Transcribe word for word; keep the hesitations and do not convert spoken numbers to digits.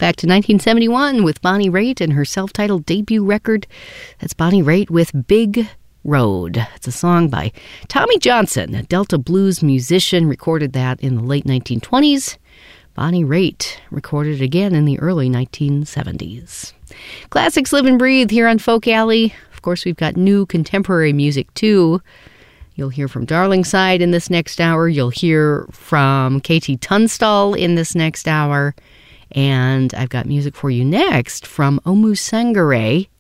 back to nineteen seventy-one with Bonnie Raitt and her self-titled debut record. That's Bonnie Raitt with Big Road. It's a song by Tommy Johnson, a Delta blues musician, recorded that in the late nineteen twenties. Bonnie Raitt recorded it again in the early nineteen seventies. Classics live and breathe here on Folk Alley. Of course, we've got new contemporary music, too. You'll hear from Darlingside in this next hour. You'll hear from K T Tunstall in this next hour. And I've got music for you next from Omu Sangare.